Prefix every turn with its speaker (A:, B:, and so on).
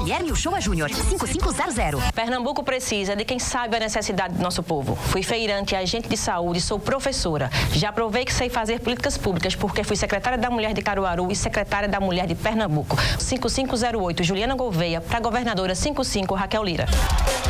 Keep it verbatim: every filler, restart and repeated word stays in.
A: Guilherme Uchoa Júnior, cinco cinco zero zero.
B: Pernambuco precisa de quem sabe a necessidade do nosso povo. Fui feirante, agente de saúde, sou professora. Já provei que sei fazer políticas públicas porque fui secretária da Mulher de Caruaru e secretária da Mulher de Pernambuco. cinco cinco zero oito, Juliana Gouveia, para governadora cinco cinco, Raquel Lira.